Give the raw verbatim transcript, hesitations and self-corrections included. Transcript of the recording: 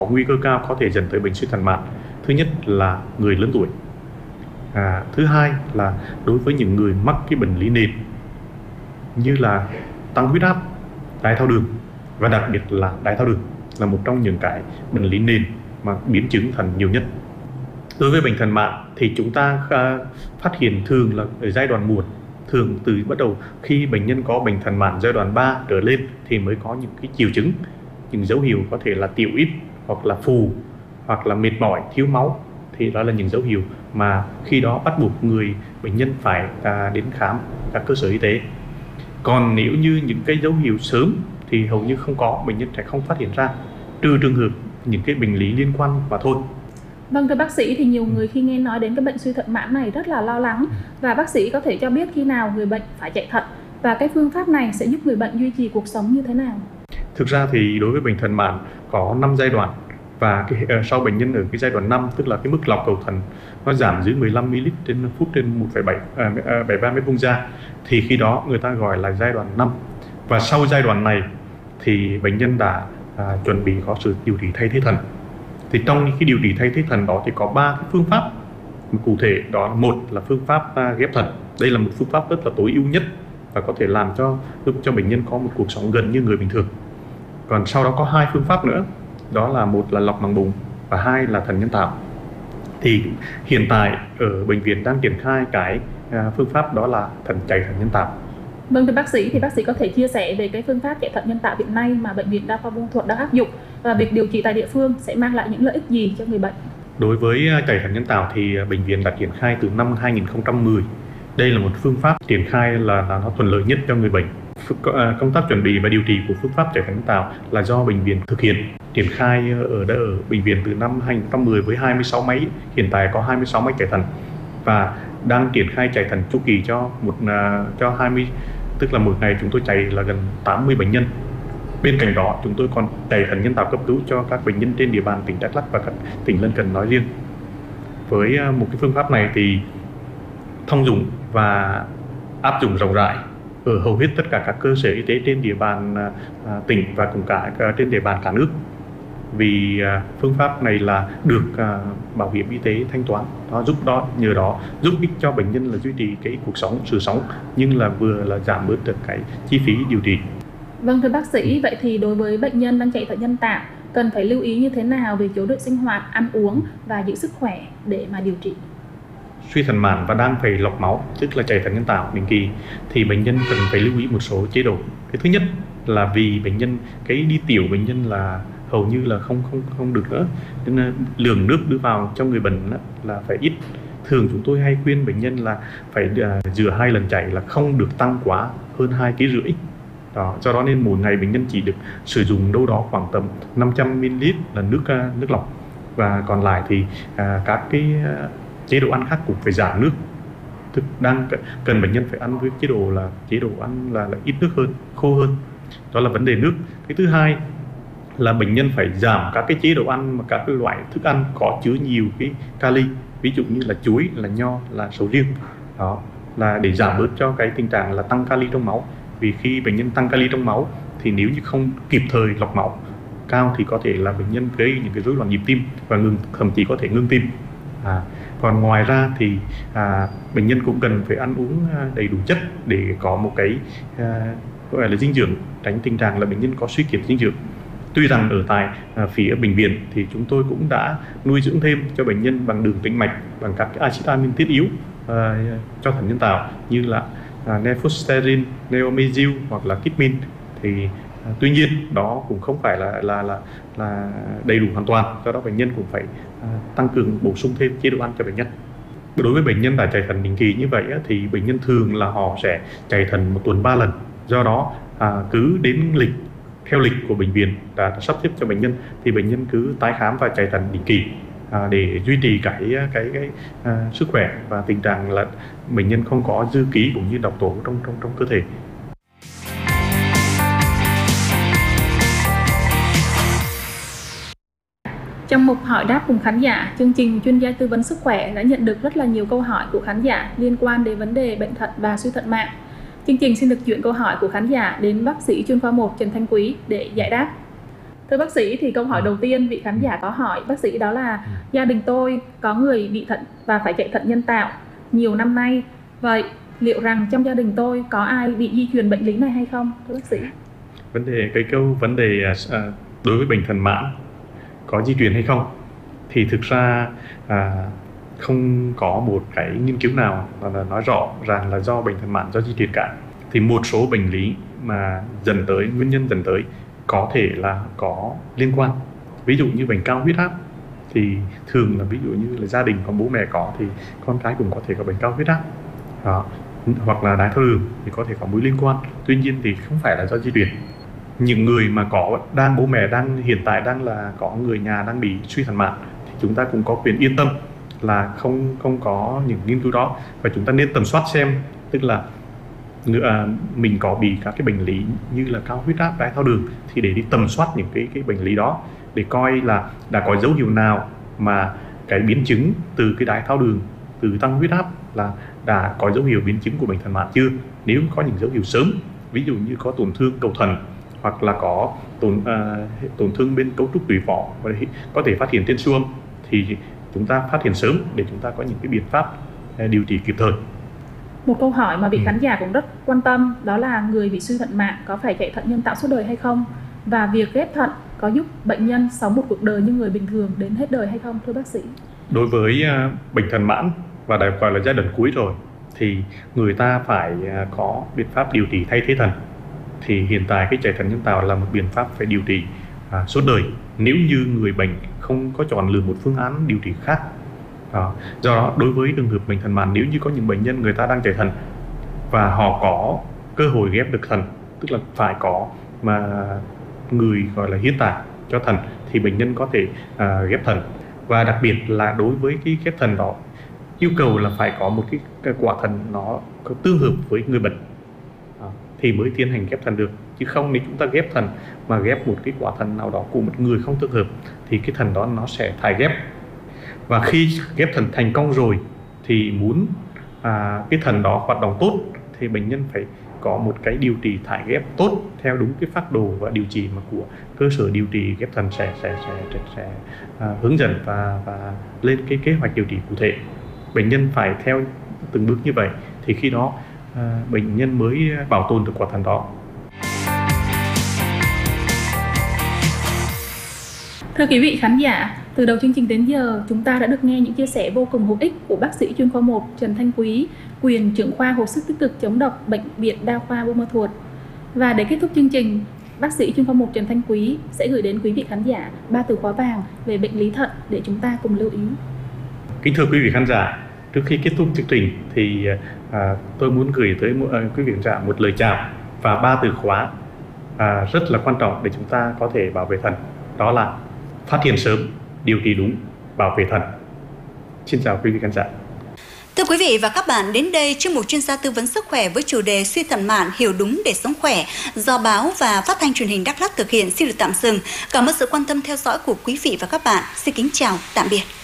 có nguy cơ cao có thể dẫn tới bệnh suy thận mạn. Thứ nhất là người lớn tuổi. À, thứ hai là đối với những người mắc cái bệnh lý nền như là tăng huyết áp, đái tháo đường, và đặc biệt là đái tháo đường là một trong những cái bệnh lý nền mà biến chứng thận nhiều nhất. Đối với bệnh thận mạn thì chúng ta phát hiện thường là ở giai đoạn muộn, thường từ bắt đầu khi bệnh nhân có bệnh thận mạn giai đoạn ba trở lên thì mới có những cái triệu chứng, những dấu hiệu có thể là tiểu ít hoặc là phù hoặc là mệt mỏi, thiếu máu, thì đó là những dấu hiệu mà khi đó bắt buộc người bệnh nhân phải à, đến khám các cơ sở y tế. Còn nếu như những cái dấu hiệu sớm thì hầu như không có, bệnh nhân sẽ không phát hiện ra, trừ trường hợp những cái bệnh lý liên quan mà thôi. Vâng, thưa bác sĩ, thì nhiều người khi nghe nói đến cái bệnh suy thận mạn này rất là lo lắng, và bác sĩ có thể cho biết khi nào người bệnh phải chạy thận và cái phương pháp này sẽ giúp người bệnh duy trì cuộc sống như thế nào? Thực ra thì đối với bệnh thận mạn có năm giai đoạn, và cái, sau bệnh nhân ở cái giai đoạn năm, tức là cái mức lọc cầu thận nó giảm dưới mười lăm mi-li-lít trên phút trên một phẩy bảy ba mét vuông da, thì khi đó người ta gọi là giai đoạn năm. Và sau giai đoạn này thì bệnh nhân đã à, chuẩn bị có sự điều trị thay thế thận. Thì trong cái điều trị thay thế thận đó thì có ba cái phương pháp cụ thể. Đó là một là phương pháp à, ghép thận. Đây là một phương pháp rất là tối ưu nhất và có thể làm cho giúp cho bệnh nhân có một cuộc sống gần như người bình thường. Còn sau đó có hai phương pháp nữa, đó là một là lọc màng bụng và hai là thận nhân tạo. Thì hiện tại ở bệnh viện đang triển khai cái à, phương pháp đó là thận chạy thận nhân tạo. Vâng, thưa bác sĩ, thì bác sĩ có thể chia sẻ về cái phương pháp chạy thận nhân tạo hiện nay mà bệnh viện Đa khoa Buôn Thuận đang áp dụng, và việc điều trị tại địa phương sẽ mang lại những lợi ích gì cho người bệnh? Đối với chạy thận nhân tạo thì bệnh viện đã triển khai từ năm hai nghìn không trăm mười. Đây là một phương pháp triển khai là, là nó thuận lợi nhất cho người bệnh. Công tác chuẩn bị và điều trị của phương pháp chạy thận nhân tạo là do bệnh viện thực hiện, triển khai ở đây ở bệnh viện từ năm hai nghìn không trăm mười với hai mươi sáu máy, hiện tại có hai mươi sáu máy chạy thận và đang triển khai chạy thận chu kỳ cho một cho hai mươi, tức là một ngày chúng tôi chạy là gần tám mươi bệnh nhân. Bên cạnh đó chúng tôi còn chạy thận nhân tạo cấp cứu cho các bệnh nhân trên địa bàn tỉnh Đắk Lắk và các tỉnh lân cận nói riêng. Với một cái phương pháp này thì thông dụng và áp dụng rộng rãi ở hầu hết tất cả các cơ sở y tế trên địa bàn à, tỉnh và cũng cả trên địa bàn cả nước. Vì à, phương pháp này là được à, bảo hiểm y tế thanh toán, nó giúp đó nhờ đó giúp ích cho bệnh nhân là duy trì cái cuộc sống sự sống, nhưng là vừa là giảm bớt được cái chi phí điều trị. Vâng, thưa bác sĩ, vậy thì đối với bệnh nhân đang chạy thận nhân tạo cần phải lưu ý như thế nào về chế độ sinh hoạt, ăn uống và giữ sức khỏe để mà điều trị? Suy thận mạn và đang phải lọc máu, tức là chạy thận nhân tạo định kỳ, thì bệnh nhân cần phải lưu ý một số chế độ. Cái thứ nhất là vì bệnh nhân cái đi tiểu bệnh nhân là hầu như là không không không được nữa, nên lượng nước đưa vào cho người bệnh là phải ít. Thường chúng tôi hay khuyên bệnh nhân là phải uh, rửa hai lần chạy là không được tăng quá hơn hai ký rưỡi. Đó, do đó nên mỗi ngày bệnh nhân chỉ được sử dụng đâu đó khoảng tầm năm trăm mi-li-lít là nước uh, nước lọc, và còn lại thì uh, các cái uh, chế độ ăn khác cũng phải giảm nước. Thực đang cần bệnh nhân phải ăn với chế độ là chế độ ăn là, là ít nước hơn, khô hơn. Đó là vấn đề nước. Cái thứ hai là bệnh nhân phải giảm các cái chế độ ăn mà các cái loại thức ăn có chứa nhiều cái kali, ví dụ như là chuối, là nho, là sầu riêng. Đó là để giảm bớt cho cái tình trạng là tăng kali trong máu. Vì khi bệnh nhân tăng kali trong máu thì nếu như không kịp thời lọc máu cao thì có thể là bệnh nhân gây những cái rối loạn nhịp tim và ngừng, thậm chí có thể ngưng tim. À, còn ngoài ra thì à, bệnh nhân cũng cần phải ăn uống đầy đủ chất để có một cái à, gọi là dinh dưỡng, tránh tình trạng là bệnh nhân có suy kiệt dinh dưỡng. Tuy rằng ở tại à, phía bệnh viện thì chúng tôi cũng đã nuôi dưỡng thêm cho bệnh nhân bằng đường tĩnh mạch, bằng các axit amin thiết yếu à, cho thận nhân tạo như là à, nefosterin, neomazil hoặc là kitmin. Thì à, tuy nhiên đó cũng không phải là là là là đầy đủ hoàn toàn, do đó bệnh nhân cũng phải à, tăng cường bổ sung thêm chế độ ăn cho bệnh nhân. Đối với bệnh nhân đã chạy thận định kỳ như vậy á, thì bệnh nhân thường là họ sẽ chạy thận một tuần ba lần. Do đó à, cứ đến lịch theo lịch của bệnh viện đã, đã sắp xếp cho bệnh nhân thì bệnh nhân cứ tái khám và chạy thận định kỳ à, để duy trì cái cái cái à, sức khỏe và tình trạng là bệnh nhân không có dư ký cũng như độc tố trong trong trong cơ thể. Trong mục hỏi đáp cùng khán giả, chương trình chuyên gia tư vấn sức khỏe đã nhận được rất là nhiều câu hỏi của khán giả liên quan đến vấn đề bệnh thận và suy thận mạn. Chương trình xin được chuyển câu hỏi của khán giả đến bác sĩ chuyên khoa một Trần Thanh Quý để giải đáp. Thưa bác sĩ, thì câu hỏi đầu tiên vị khán giả có hỏi bác sĩ đó là gia đình tôi có người bị thận và phải chạy thận nhân tạo nhiều năm nay. Vậy liệu rằng trong gia đình tôi có ai bị di truyền bệnh lý này hay không, thưa bác sĩ? Vấn đề cái câu vấn đề à, đối với bệnh thận mãn có di truyền hay không thì thực ra à, không có một cái nghiên cứu nào là nói rõ rằng là do bệnh thận mãn do di truyền cả. Thì một số bệnh lý mà dần tới nguyên nhân dần tới có thể là có liên quan. Ví dụ như bệnh cao huyết áp thì thường là ví dụ như là gia đình có bố mẹ có thì con cái cũng có thể có bệnh cao huyết áp. Đó. Hoặc là đái tháo đường thì có thể có mối liên quan. Tuy nhiên thì không phải là do di truyền. Những người mà có đang bố mẹ đang hiện tại đang là có người nhà đang bị suy thận mạn thì chúng ta cũng có quyền yên tâm là không không có những nghiên cứu đó, và chúng ta nên tầm soát xem, tức là à, mình có bị các cái bệnh lý như là cao huyết áp, đái tháo đường thì để đi tầm soát những cái cái bệnh lý đó để coi là đã có dấu hiệu nào mà cái biến chứng từ cái đái tháo đường, từ tăng huyết áp là đã có dấu hiệu biến chứng của bệnh thận mạn chưa. Nếu có những dấu hiệu sớm, ví dụ như có tổn thương cầu thận hoặc là có tổn à, tổn thương bên cấu trúc tủy phỏ và có thể phát hiện trên siêu âm thì chúng ta phát hiện sớm để chúng ta có những cái biện pháp điều trị kịp thời. Một câu hỏi mà vị ừ. khán giả cũng rất quan tâm đó là người bị suy thận mạn có phải chạy thận nhân tạo suốt đời hay không, và việc ghép thận có giúp bệnh nhân sống một cuộc đời như người bình thường đến hết đời hay không, thưa bác sĩ? Đối với uh, bệnh thận mãn và đại gọi là giai đoạn cuối rồi thì người ta phải uh, có biện pháp điều trị thay thế thận. Thì hiện tại cái chạy thận nhân tạo là một biện pháp phải điều trị uh, suốt đời nếu như người bệnh không có chọn lựa một phương án điều trị khác. Đó. Do đó đối với trường hợp bệnh thận mạn, nếu như có những bệnh nhân người ta đang chạy thận và họ có cơ hội ghép được thận, tức là phải có mà người gọi là hiến tạng cho thận thì bệnh nhân có thể à, ghép thận. Và đặc biệt là đối với cái ghép thận đó yêu cầu là phải có một cái, cái quả thận nó có tương hợp với người bệnh à, thì mới tiến hành ghép thận được, chứ không nếu chúng ta ghép thận mà ghép một cái quả thận nào đó của một người không tương hợp thì cái thận đó nó sẽ thải ghép. Và khi ghép thận thành công rồi thì muốn à, cái thận đó hoạt động tốt thì bệnh nhân phải có một cái điều trị thải ghép tốt theo đúng cái phác đồ và điều trị mà của cơ sở điều trị ghép thận sẽ sẽ sẽ, sẽ, sẽ à, hướng dẫn và và lên cái kế hoạch điều trị cụ thể. Bệnh nhân phải theo từng bước như vậy thì khi đó à, bệnh nhân mới bảo tồn được quả thận đó. Thưa quý vị khán giả, từ đầu chương trình đến giờ, chúng ta đã được nghe những chia sẻ vô cùng hữu ích của bác sĩ chuyên khoa một Trần Thanh Quý, quyền trưởng khoa hồi sức tích cực chống độc Bệnh viện Đa khoa Buôn Ma Thuột. Và để kết thúc chương trình, bác sĩ chuyên khoa một Trần Thanh Quý sẽ gửi đến quý vị khán giả ba từ khóa vàng về bệnh lý thận để chúng ta cùng lưu ý. Kính thưa quý vị khán giả, trước khi kết thúc chương trình thì à, tôi muốn gửi tới à, quý vị khán giả một lời chào và ba từ khóa à, rất là quan trọng để chúng ta có thể bảo vệ thận. Đó là phát hiện sớm, điều trị đúng, bảo vệ thận. Xin chào quý vị khán giả. Thưa quý vị và các bạn, đến đây chuyên mục chuyên gia tư vấn sức khỏe với chủ đề suy thận mạn hiểu đúng để sống khỏe do báo và phát thanh truyền hình Đắk Lắk thực hiện xin được tạm dừng. Cảm ơn sự quan tâm theo dõi của quý vị và các bạn. Xin kính chào, tạm biệt.